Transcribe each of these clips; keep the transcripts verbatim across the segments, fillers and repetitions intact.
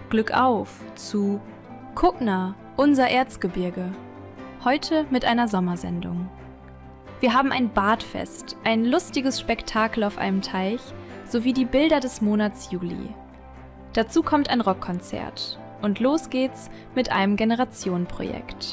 Glück auf zu Guckna, unser Erzgebirge. Heute mit einer Sommersendung. Wir haben ein Badfest, ein lustiges Spektakel auf einem Teich sowie die Bilder des Monats Juli. Dazu kommt ein Rockkonzert und los geht's mit einem Generationenprojekt.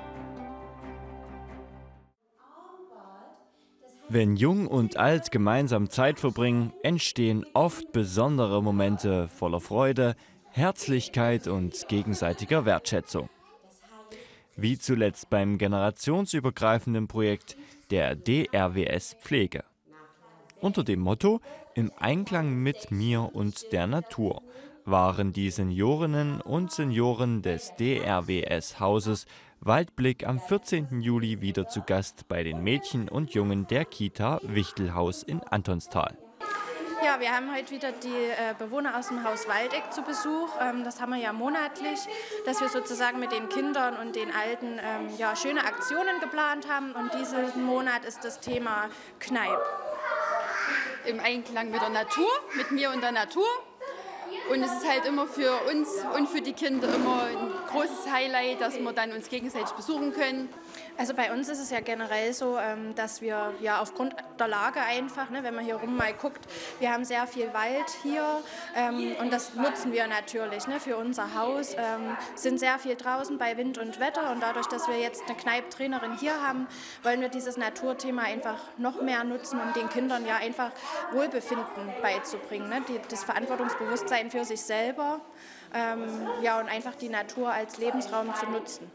Wenn Jung und Alt gemeinsam Zeit verbringen, entstehen oft besondere Momente voller Freude, Herzlichkeit und gegenseitiger Wertschätzung. Wie zuletzt beim generationsübergreifenden Projekt der D R W S Pflege. Unter dem Motto „Im Einklang mit mir und der Natur“ waren die Seniorinnen und Senioren des D R W S-Hauses Waldblick am vierzehnten Juli wieder zu Gast bei den Mädchen und Jungen der Kita Wichtelhaus in Antonstal. Ja, wir haben heute wieder die äh, Bewohner aus dem Haus Waldeck zu Besuch. Ähm, das haben wir ja monatlich, dass wir sozusagen mit den Kindern und den Alten ähm, ja, schöne Aktionen geplant haben. Und diesen Monat ist das Thema Kneipp. Im Einklang mit der Natur, mit mir und der Natur. Und es ist halt immer für uns und für die Kinder immer ein großes Highlight, dass wir dann uns gegenseitig besuchen können. Also bei uns ist es ja generell so, dass wir ja aufgrund der Lage einfach, ne, wenn man hier rum mal guckt, wir haben sehr viel Wald hier ähm, und das nutzen wir natürlich ne, für unser Haus, ähm, sind sehr viel draußen bei Wind und Wetter und dadurch, dass wir jetzt eine Kneipp-Trainerin hier haben, wollen wir dieses Naturthema einfach noch mehr nutzen, um den Kindern ja einfach Wohlbefinden beizubringen, ne, die, das Verantwortungsbewusstsein für sich selber ähm, ja, und einfach die Natur als Lebensraum zu nutzen.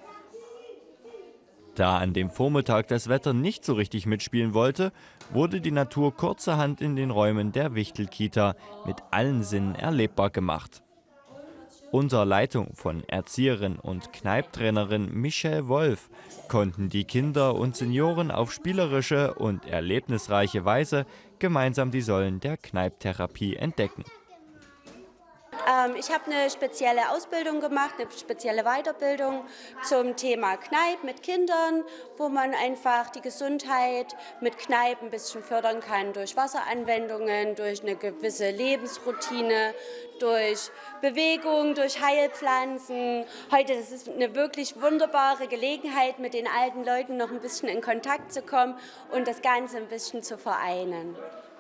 Da an dem Vormittag das Wetter nicht so richtig mitspielen wollte, wurde die Natur kurzerhand in den Räumen der Wichtel-Kita mit allen Sinnen erlebbar gemacht. Unter Leitung von Erzieherin und Kneipptrainerin Michelle Wolf konnten die Kinder und Senioren auf spielerische und erlebnisreiche Weise gemeinsam die Säulen der Kneipptherapie entdecken. Ähm, ich habe eine spezielle Ausbildung gemacht, eine spezielle Weiterbildung zum Thema Kneipp mit Kindern, wo man einfach die Gesundheit mit Kneipp ein bisschen fördern kann durch Wasseranwendungen, durch eine gewisse Lebensroutine, durch Bewegung, durch Heilpflanzen. Heute das ist eine wirklich wunderbare Gelegenheit, mit den alten Leuten noch ein bisschen in Kontakt zu kommen und das Ganze ein bisschen zu vereinen.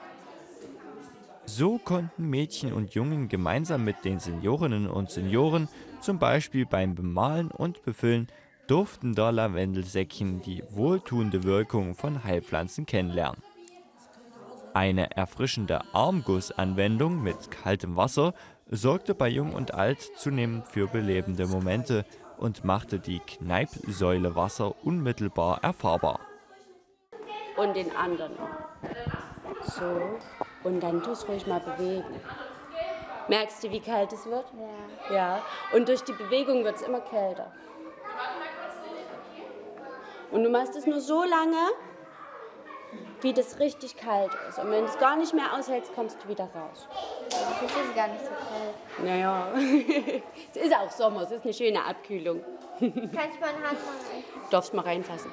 So konnten Mädchen und Jungen gemeinsam mit den Seniorinnen und Senioren zum Beispiel beim Bemalen und Befüllen duftender Lavendelsäckchen die wohltuende Wirkung von Heilpflanzen kennenlernen. Eine erfrischende Armgussanwendung mit kaltem Wasser sorgte bei Jung und Alt zunehmend für belebende Momente und machte die Kneippsäule Wasser unmittelbar erfahrbar. Und den anderen. So. Und dann tust du ruhig mal bewegen. Merkst du, wie kalt es wird? Ja. Ja. Und durch die Bewegung wird es immer kälter. Und du machst es nur so lange, wie das richtig kalt ist. Und wenn du es gar nicht mehr aushältst, kommst du wieder raus. Das ist gar nicht so kalt. Naja, es ist auch Sommer, es ist eine schöne Abkühlung. Kannst du meine Hand mal rein? Darfst mal reinfassen.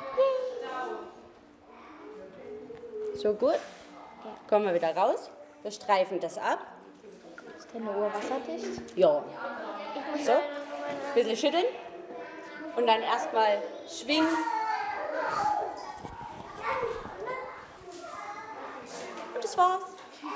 So gut. Kommen wir wieder raus. Wir streifen das ab. Ist deine Uhr wasserdicht? Ja. So, ein bisschen schütteln. Und dann erstmal schwingen. Und das war's.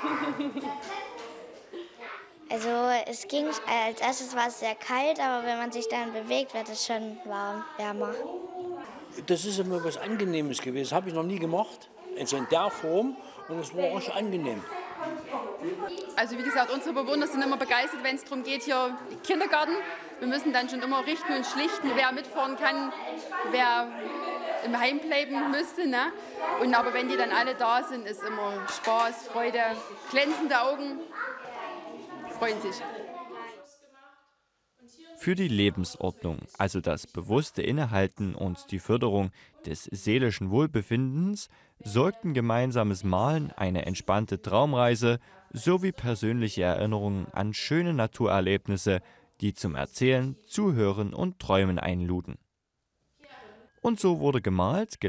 Also es ging, als erstes war es sehr kalt, aber wenn man sich dann bewegt, wird es schon warm, wärmer. Das ist immer was Angenehmes gewesen. Das habe ich noch nie gemacht. Also in der Form. Und es war auch schon angenehm. Also wie gesagt, unsere Bewohner sind immer begeistert, wenn es darum geht, hier Kindergarten. Wir müssen dann schon immer richten und schlichten, wer mitfahren kann, wer im Heim bleiben müsste. Ne? Und aber wenn die dann alle da sind, ist immer Spaß, Freude, glänzende Augen, freuen sich. Für die Lebensordnung, also das bewusste Innehalten und die Förderung des seelischen Wohlbefindens, sorgten gemeinsames Malen, eine entspannte Traumreise sowie persönliche Erinnerungen an schöne Naturerlebnisse, die zum Erzählen, Zuhören und Träumen einluden. Und so wurde gemalt,